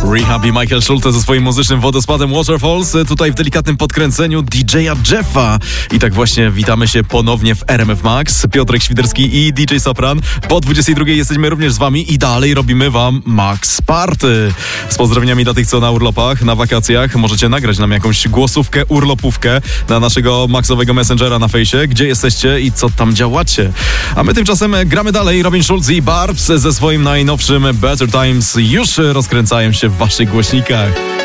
Rehab i Michael Schulte ze swoim muzycznym wodospadem Waterfalls, tutaj w delikatnym podkręceniu DJ-a Jeffa. I tak właśnie witamy się ponownie w RMF Max. Piotrek Świderski i DJ Sopran. Po 22 jesteśmy również z wami i dalej robimy wam Max Party. Z pozdrowieniami dla tych, co na urlopach, na wakacjach. Możecie nagrać nam jakąś głosówkę, urlopówkę na naszego Maxowego Messengera na fejsie, gdzie jesteście i co tam działacie. A my tymczasem gramy dalej. Robin Schulz i Barbs ze swoim najnowszym Better Times już rozkręcają się w waszych głośnikach.